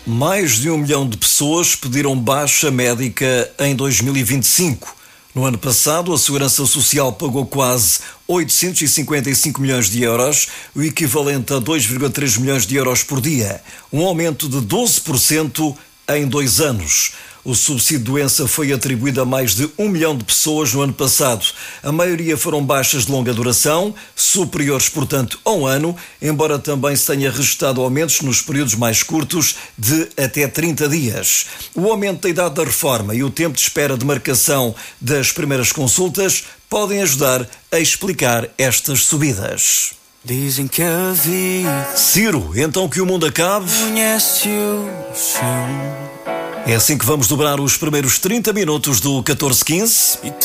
Mais de 1 milhão de pessoas pediram baixa médica em 2025. No ano passado, a Segurança Social pagou quase 855 milhões de euros, o equivalente a 2,3 milhões de euros por dia, um aumento de 12% em 2 anos. O subsídio de doença foi atribuído a mais de 1 milhão de pessoas no ano passado. A maioria foram baixas de longa duração, superiores, portanto, a 1 ano, embora também se tenha registrado aumentos nos períodos mais curtos de até 30 dias. O aumento da idade da reforma e o tempo de espera de marcação das primeiras consultas podem ajudar a explicar estas subidas. Dizem que a vida Ciro, então que o mundo acabe? conhece o chão É assim que vamos dobrar os primeiros 30 minutos do 14-15. e